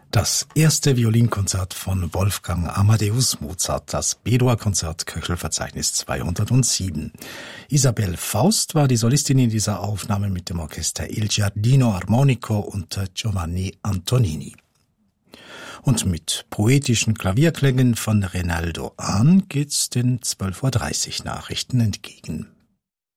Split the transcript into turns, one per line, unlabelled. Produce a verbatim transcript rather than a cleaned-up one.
Das erste Violinkonzert von Wolfgang Amadeus Mozart, das B-Dur-Konzert, Köchelverzeichnis zweihundertsieben. Isabel Faust war die Solistin in dieser Aufnahme mit dem Orchester Il Giardino Armonico unter Giovanni Antonini. Und mit poetischen Klavierklängen von Renaldo Ahn geht's den zwölf Uhr dreißig Nachrichten entgegen.